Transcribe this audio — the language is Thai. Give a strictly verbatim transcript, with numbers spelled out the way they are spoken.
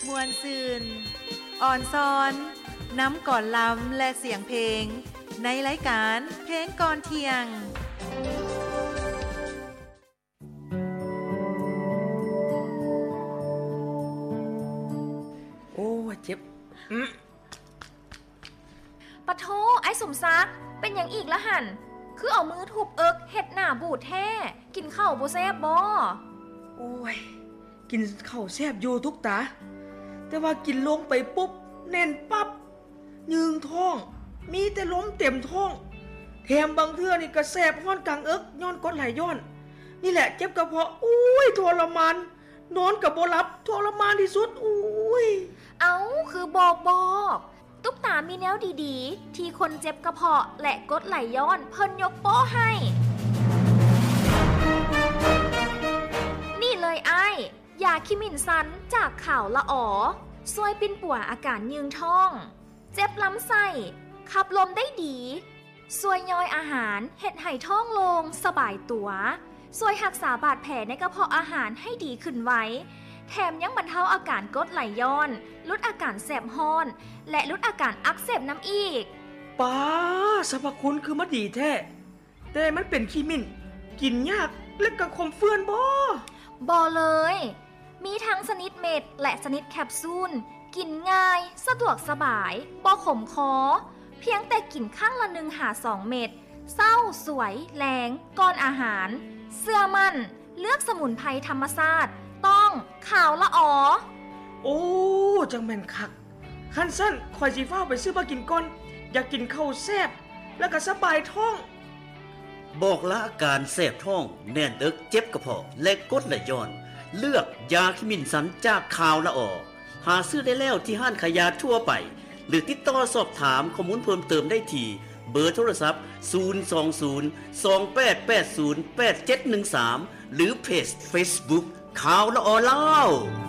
มวลซืนอ่อนซ้อนน้ำก่อนลำและเสียงเพลงในรายการเพลงก่อนเที่ยงโอ้เจ็บปะโทไอ้สมซักเป็นอย่างอีกละหั่นคือเอามือทุบเอิกเฮ็ดหน้าบูดแท้กินข้าวบ่แซ่บบ่โอ้ยกินข้าวแซ่บอยู่ทุกตาแต่ว่ากินลงไปปุ๊บแน่นปั๊บยืงท้องมีแต่ล้มเต็มท้องแถมบางเทื่อนี่ก็แซ่บฮ้อนกลางเอิกย้อนกดไหลย้อนนี่แหละเจ็บกระเพาะอุ้ยทรมานนอนก็บ่หลับทรมานที่สุดอุ้ยเอ้าคือบอกบอกตุ๊กตามีแนวดีๆที่คนเจ็บกระเพาะและกดไหลย้อนเพิ่นยกโป้ให้นี่เลยไอ้ยาคิมินซันจากข่าวละอ๋อช่วยปิ่นปัวอาการยืงท้องเจ็บลำไส้ขับลมได้ดีช่วยย่อยอาหารเฮ็ดให้ท้องโล่งสบายตัวช่วยรักษาบาดแผลในกระเพาะอาหารให้ดีขึ้นไว้แถมยังบรรเทาอาการกรดไหลย้อนลดอาการแสบฮ้อนและลดอาการอักเสบน้ำอีกป้าสรรพคุณคือมันดีแท้แต่มันเป็นขี้มิ้นกินยากและก็คมเฟื่อนบ่บ่เลยมีทั้งชนิดเม็ดและชนิดแคปซูลกินง่ายสะดวกสบายบ่ขมคอเพียงแต่กินข้างละหนึ่งหาสองเม็ดเศร้าสวยแรงก่อนอาหารเสื้อมั่นเลือกสมุนไพรธรรมชาติต้องข่าวละอ๋อโอ้จังแม่นคักคันสั้นคอยสิฟ้าไปซื้อมากินก่อนอยากกินข้าวแซ่บแล้วก็สบายท้องบอกละอาการแสบท้องแน่นเอิกเจ็บกระเพาะและกดไหลย้อนเลือกยาคิมินซันจากข่าวละอ๋อหาซื้อได้แล้วที่ห้างขายยาทั่วไปหรือติดต่อสอบถามข้อมูลเพิ่มเติมได้ที่เบอร์โทรศัพท์ศูนย์ สอง ศูนย์ สอง แปด แปด ศูนย์ แปด เจ็ด หนึ่ง สามหรือเพจ Facebook ข่าวละอ๋อเล่า